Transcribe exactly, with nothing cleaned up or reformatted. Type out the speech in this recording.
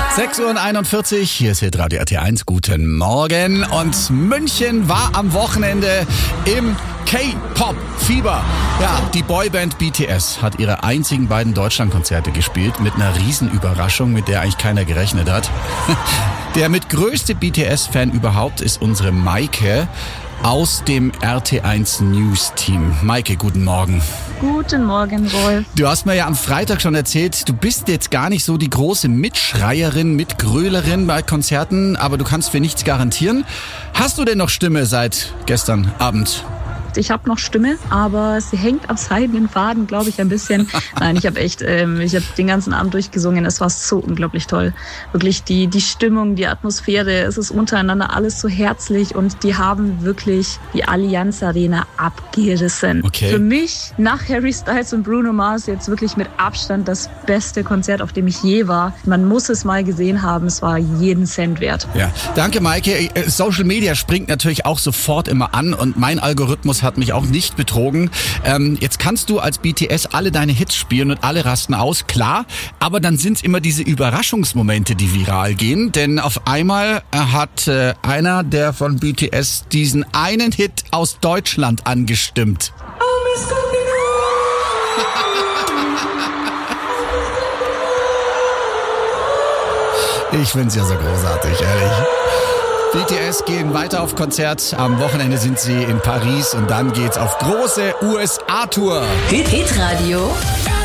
sechs Uhr einundvierzig, hier ist Hitradio R T eins, guten Morgen. Und München war am Wochenende im K-Pop-Fieber. Ja, die Boyband B T S hat ihre einzigen beiden Deutschlandkonzerte gespielt mit einer Riesenüberraschung, mit der eigentlich keiner gerechnet hat. Der mit größte B T S-Fan überhaupt ist unsere Maike aus dem R T eins News-Team. Maike, guten Morgen. Guten Morgen, Rolf. Du hast mir ja am Freitag schon erzählt, du bist jetzt gar nicht so die große Mitschreierin, Mitgrölerin bei Konzerten, aber du kannst für nichts garantieren. Hast du denn noch Stimme seit gestern Abend? Ich habe noch Stimme, aber sie hängt am seidenen Faden, glaube ich, ein bisschen. Nein, ich habe echt, ähm, ich habe den ganzen Abend durchgesungen. Es war so unglaublich toll. Wirklich die die Stimmung, die Atmosphäre, es ist untereinander alles so herzlich und die haben wirklich die Allianz Arena abgerissen. Okay. Für mich nach Harry Styles und Bruno Mars jetzt wirklich mit Abstand das beste Konzert, auf dem ich je war. Man muss es mal gesehen haben. Es war jeden Cent wert. Ja, danke, Maike. Social Media springt natürlich auch sofort immer an und mein Algorithmus hat mich auch nicht betrogen. Ähm, jetzt kannst du als B T S alle deine Hits spielen und alle rasten aus, klar, aber dann sind es immer diese Überraschungsmomente, die viral gehen, denn auf einmal hat äh, einer der von B T S diesen einen Hit aus Deutschland angestimmt. Ich find's ja so großartig, ehrlich. B T S gehen weiter auf Konzert. Am Wochenende sind sie in Paris und dann geht's auf große U S A-Tour. Hitradio